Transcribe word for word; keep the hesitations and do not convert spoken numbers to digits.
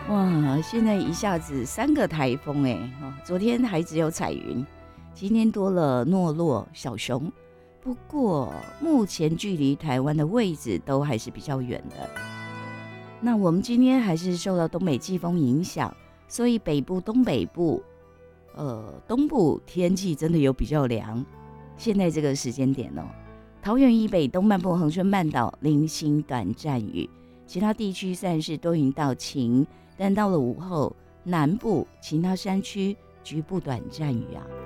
哇，现在一下子三个台风哎、哦，昨天还只有彩云，今天多了诺洛、小熊。不过目前距离台湾的位置都还是比较远的。那我们今天还是受到东北季风影响，所以北部、东北部、呃东部天气真的有比较凉。现在这个时间点哦，桃园以北、东半部、恒春半岛零星短暂雨，其他地区算是多云到晴。但到了午后，南部其他山区局部短暂雨啊。